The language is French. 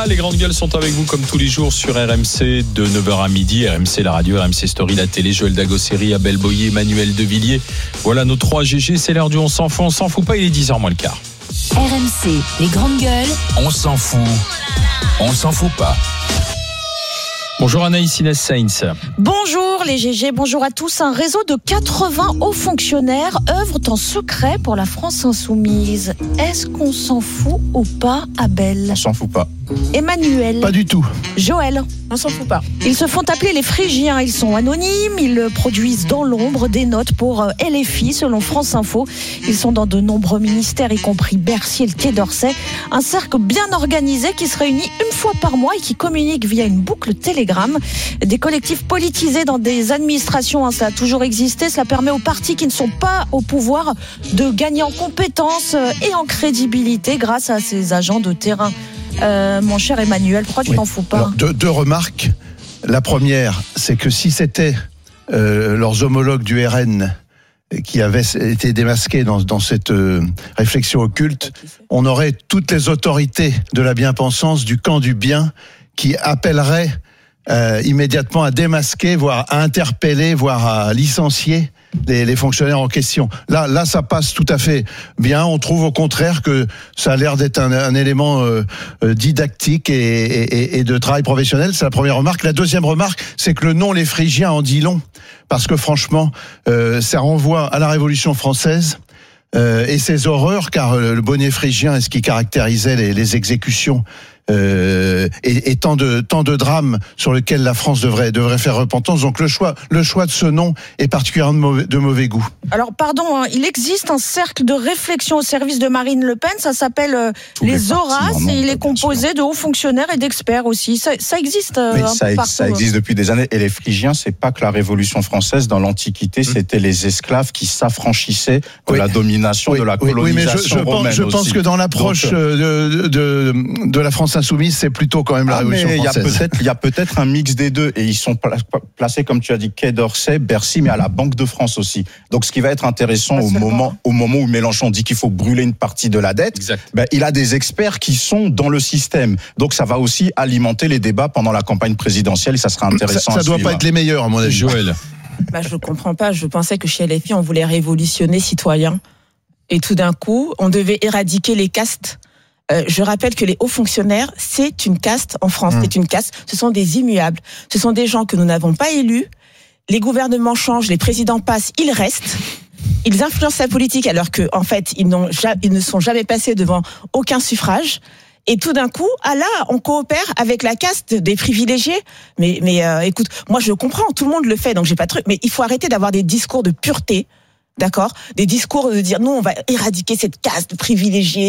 Les grandes gueules sont avec vous comme tous les jours sur RMC de 9h à midi. RMC la radio, RMC Story la télé. Joël Dagosseri, Abel Boyer, Emmanuel Devilliers. Voilà nos 3 GG. C'est l'heure du on s'en fout. On s'en fout pas, il est 10h moins le quart. RMC, les grandes gueules. On s'en fout. On s'en fout pas. Bonjour Anaïs Inès Sainz. Bonjour les GG, bonjour à tous. Un réseau de 80 hauts fonctionnaires œuvrent en secret pour la France insoumise. Est-ce qu'on s'en fout ou pas, Abel ? On s'en fout pas. Emmanuel. Pas du tout. Joël. On s'en fout pas. Ils se font appeler les Phrygiens. Ils sont anonymes. Ils produisent dans l'ombre des notes pour LFI, selon France Info. Ils sont dans de nombreux ministères, y compris Bercy et le Quai d'Orsay. Un cercle bien organisé qui se réunit une fois par mois et qui communique via une boucle Telegram. Des collectifs politisés dans des administrations, ça a toujours existé. Cela permet aux partis qui ne sont pas au pouvoir de gagner en compétences et en crédibilité grâce à ces agents de terrain. Mon cher Emmanuel, pourquoi tu t'en fous pas ? Alors, deux remarques. La première, c'est que si c'était leurs homologues du RN qui avaient été démasqués dans cette réflexion occulte, on aurait toutes les autorités de la bien-pensance du camp du bien qui appelleraient immédiatement à démasquer, voire à interpeller, voire à licencier les fonctionnaires en question. Là, ça passe tout à fait bien. On trouve au contraire que ça a l'air d'être un élément didactique et de travail professionnel. C'est la première remarque. La deuxième remarque, c'est que le nom les Phrygiens en dit long, parce que franchement, ça renvoie à la Révolution française. Et ses horreurs, car le bonnet phrygien est ce qui caractérisait les exécutions et tant de drames sur lesquels la France devrait faire repentance. Donc le choix de ce nom est particulièrement de mauvais goût. Alors pardon, il existe un cercle de réflexion au service de Marine Le Pen, ça s'appelle les Horaces, et il est composé de hauts fonctionnaires et d'experts aussi. Ça existe ça existe depuis des années. Et les Phrygiens, c'est pas que la Révolution française. Dans l'Antiquité, c'était les esclaves qui s'affranchissaient de la domination, de la colonisation romaine. Je pense que dans l'approche de la France insoumise, c'est plutôt quand même la Révolution française. Il y a peut-être un mix des deux, et ils sont placés, comme tu as dit, Quai d'Orsay, Bercy, mais à la Banque de France aussi. Donc ce qui va être intéressant au moment où Mélenchon dit qu'il faut brûler une partie de la dette, il a des experts qui sont dans le système. Donc ça va aussi alimenter les débats pendant la campagne présidentielle, et ça sera intéressant. Ça doit pas être les meilleurs, à mon avis. Joël. Je comprends pas. Je pensais que chez LFI, on voulait révolutionner citoyens. Et tout d'un coup, on devait éradiquer les castes. Je rappelle que les hauts fonctionnaires, c'est une caste en France. C'est une caste. Ce sont des immuables. Ce sont des gens que nous n'avons pas élus. Les gouvernements changent, les présidents passent, ils restent. Ils influencent la politique alors que, en fait, ils ne sont jamais passés devant aucun suffrage. Et tout d'un coup, on coopère avec la caste des privilégiés. Mais écoute, moi je comprends, tout le monde le fait, donc j'ai pas de truc. Mais il faut arrêter d'avoir des discours de pureté, d'accord ? Des discours de dire non, on va éradiquer cette caste privilégiée.